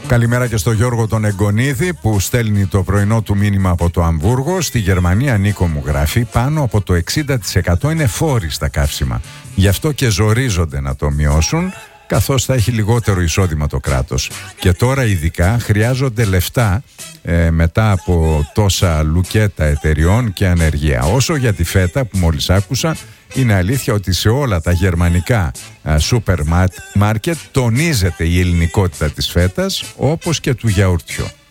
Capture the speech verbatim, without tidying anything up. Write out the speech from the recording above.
Καλημέρα και στο Γιώργο τον Εγκονίδη που στέλνει το πρωινό του μήνυμα από το Αμβούργο. Στη Γερμανία, Νίκο μου, γράφει, πάνω από το εξήντα τοις εκατό είναι φόροι στα καύσιμα. Γι' αυτό και ζορίζονται να το μειώσουν, καθώς θα έχει λιγότερο εισόδημα το κράτος. Και τώρα ειδικά χρειάζονται λεφτά ε, μετά από τόσα λουκέτα εταιριών και ανεργία. Όσο για τη φέτα που μόλις άκουσα, είναι αλήθεια ότι σε όλα τα γερμανικά α, σούπερ μάρκετ τονίζεται η ελληνικότητα της φέτας, όπως και του γιαουρτιού.